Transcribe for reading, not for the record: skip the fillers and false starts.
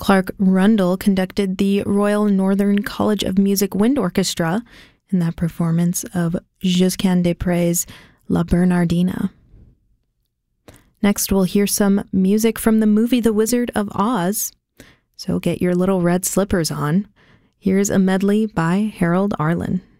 Clark Rundle conducted the Royal Northern College of Music Wind Orchestra in that performance of Josquin des Prez' La Bernardina. Next, we'll hear some music from the movie The Wizard of Oz, so get your little red slippers on. Here's a medley by Harold Arlen.